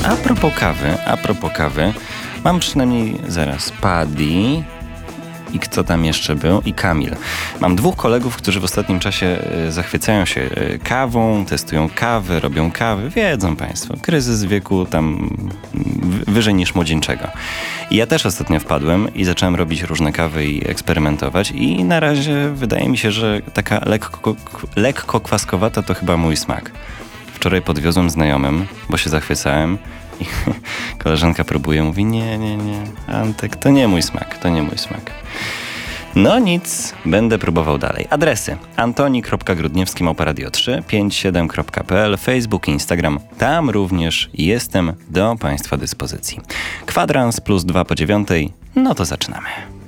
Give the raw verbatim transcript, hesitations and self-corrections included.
A propos kawy, a propos kawy, mam przynajmniej zaraz Paddy i kto tam jeszcze był? I Kamil. Mam dwóch kolegów, którzy w ostatnim czasie zachwycają się kawą, testują kawy, robią kawy. Wiedzą Państwo, kryzys wieku tam wyżej niż młodzieńczego. I ja też ostatnio wpadłem i zacząłem robić różne kawy i eksperymentować i na razie wydaje mi się, że taka lekko, lekko kwaskowata to chyba mój smak. Wczoraj podwiozłem znajomym, bo się zachwycałem i koleżanka próbuje, mówi nie, nie, nie, Antek, to nie mój smak, to nie mój smak. No nic, będę próbował dalej. Adresy antoni kropka grudniewski małpa radio trzy pięć siedem kropka p l, Facebook, Instagram. Tam również jestem do Państwa dyspozycji. Kwadrans plus dwa po dziewiątej, no to zaczynamy.